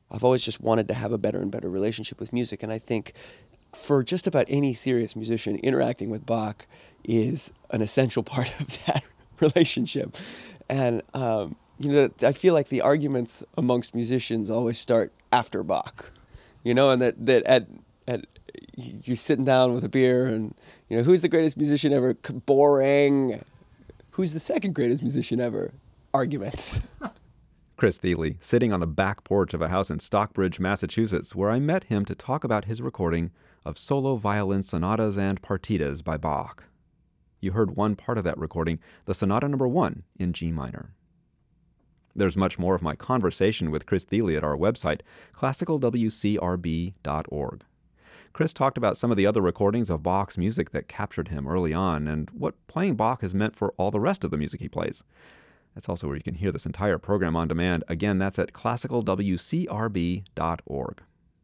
I've always just wanted to have a better and better relationship with music, and I think for just about any serious musician, interacting with Bach is an essential part of that relationship. And I feel like the arguments amongst musicians always start after Bach, and that at you're sitting down with a beer, and who's the greatest musician ever? Boring. Who's the second greatest musician ever? Arguments. Chris Thile, sitting on the back porch of a house in Stockbridge, Massachusetts, where I met him to talk about his recording of solo violin sonatas and partitas by Bach. You heard one part of that recording, the Sonata No. 1 in G minor. There's much more of my conversation with Chris Thile at our website, classicalwcrb.org. Chris talked about some of the other recordings of Bach's music that captured him early on and what playing Bach has meant for all the rest of the music he plays. That's also where you can hear this entire program on demand. Again, that's at classicalwcrb.org.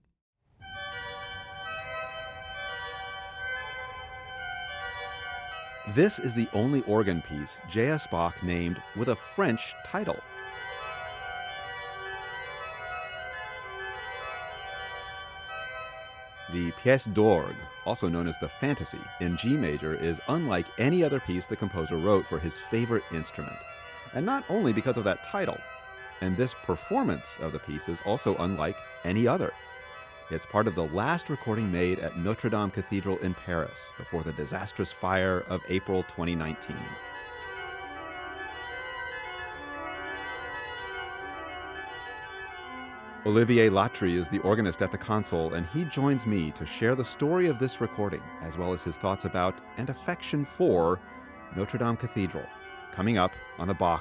This is the only organ piece J.S. Bach named with a French title. The Pièce d'Orgue, also known as the Fantasy, in G major, is unlike any other piece the composer wrote for his favorite instrument. And not only because of that title. And this performance of the piece is also unlike any other. It's part of the last recording made at Notre Dame Cathedral in Paris before the disastrous fire of April 2019. Olivier Latry is the organist at the console, and he joins me to share the story of this recording, as well as his thoughts about and affection for Notre Dame Cathedral, coming up on the Bach